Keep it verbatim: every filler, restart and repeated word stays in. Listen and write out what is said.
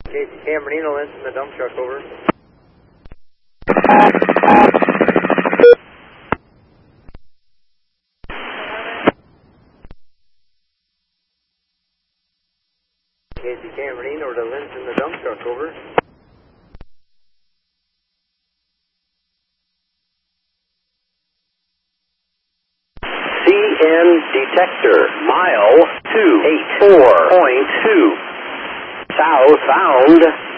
Casey Cameronino, Lens in the dump truck, over. Casey Cameronino to Lens in the dump truck, over. C N detector, mile two eight four point two, southbound